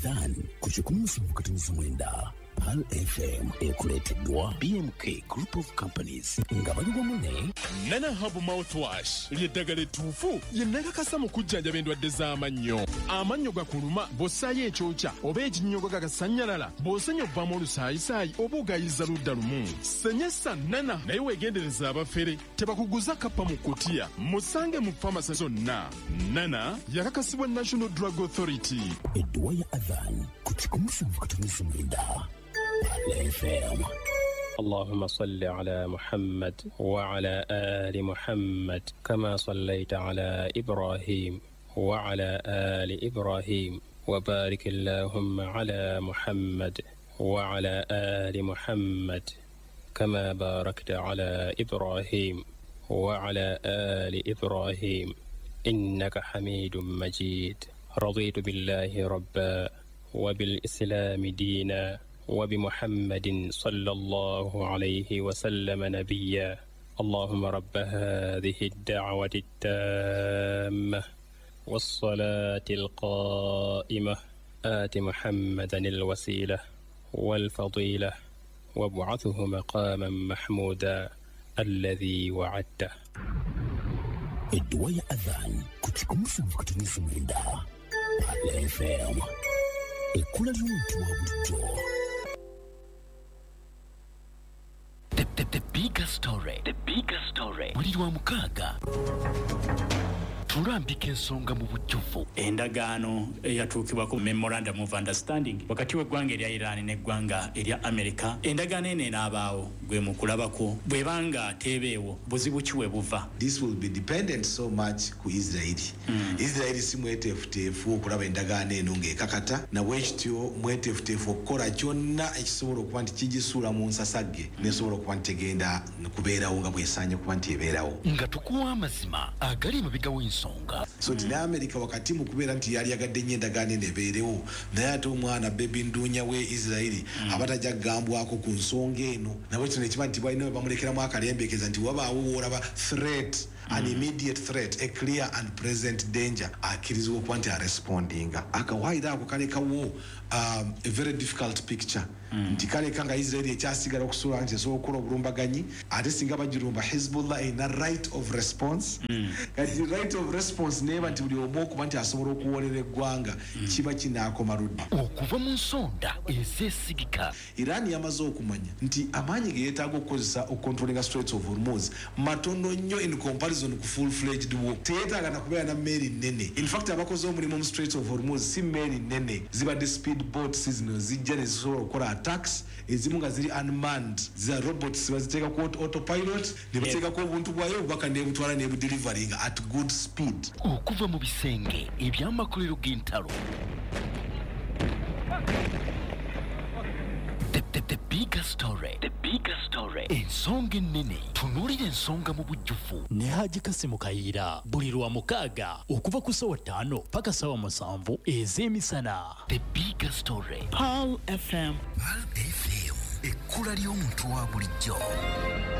Adhan ku 17 Pal FM ekuleteddwa BMK Group of Companies nga baliwamu ne Nana Hub Mouthwash ly'eddagala ettuufu ye nakakasa mu kujjanjaba endwadde z'amannyo. Amannyo gakuluma bw'ossaayo ekyokya oba ekinnyogo gagasannyalala bw'osenya obbamu olusaayisaayi oba ogayiza ludda lumu. Senyesa Nana naye weegendereza abafere tebakuguza kappa mu kutiya musange mu famasi zonna. Nana yakakasibwa National Drug Authority. Edduwa ya Adhan ku 17 FM. اللهم صل على محمد وعلى آل محمد كما صليت على إبراهيم وعلى آل إبراهيم وبارك اللهم على محمد وعلى آل محمد كما باركت على إبراهيم وعلى آل إبراهيم إنك حميد مجيد. رضيت بالله ربا وبالإسلام دينا وبمحمد صلى الله عليه وسلم نبيا. اللهم رب هذه الدعوة التامة والصلاة القائمة آت محمدا الوسيلة والفضيلة وابعثه مقاما محمودا الذي وعدته. Edduwa ya Adhan ku 17 Pal FM. Ekkula ly'omuntu wa bulijjo. The bigger story. The bigger story. Buli lwa mukaaga. Tulambika ensonga mu bujjuvu. Endagaano eyatuukibwako memorandum of understanding wakati w'eggwanga erya Iran n'eggwanga erya America. Endagaano eno enaabaawo gwe mu kulabako bw'ebanga teebeewo buzibu ki we buva. This will be dependent so much ku Israel. Israel si mweteefuteefu okulaba endagaano eno ng'ekakata na bwekityo mweteefuteefu okukola kyonna ekisobola okuba nti kigisuula mu nsasagge nesobola okuba nti tegenda kubeerawo nga bwesaanye okuba nti ebeerawo. Nga tukuwa amazima agali emabega w'ensonga. So tina America wakati mu kubeera nti yali yagadde nnyo endagaano eno ebeerewo naye ate omwana bebi nduunya we Israeli abatajja kugambwako ku nsonga eno nabwe kino ekiba nti balina we bamulekeramu akalembekeza nti wabaawo woolaba threat an immediate threat, a clear and present danger akkirizibwa okuba nti arespondinga. Akawaayiro ako kalekawo a very difficult picture nti kaleka nga Israeli ekyasigala okusobola nti esobola okukola obulumbaganyi ate singa bagirumba Hezbollah erina right of response kati right of response neeba nti buli omu okuba nti asobola okuwoolera eggwanga kiba kinaakoma ludda okuva mu nsonda ezeesigika. Iran yamaze okumanya nti amaanyi ge yeetaaga okukozesa okukontrolinga Straits of Hormuz matono nnyo in comparison ku full-fledged war. Teyeetaaga na kubeera na mmeeri nnene. In fact abakoze omulimu mu Straits of Hormuz si mmeeri nnene zibadde speed boats zino zijja ne zisobola okukola attacks ezimu nga ziri unmanned za robots baziteeka ku autopilot ne bateekako obuntu bwayo obubaka neebutwala neebudelivery nga at good speed. Okuva mu bisenge eby'amakolero g'entalo. The bigger story. The bigger story. Ensonga ennene. Tunuulira ensonga mu bujjuvu. Ne Haji Kasimu Kayiira. Buli lwa mukaaga okuva ku ssaawa 5 paka ssaawa 7 ez'emisana. The bigger story. Pal FM. Pal FM. Ekkula ly'omuntu wa bulijjo.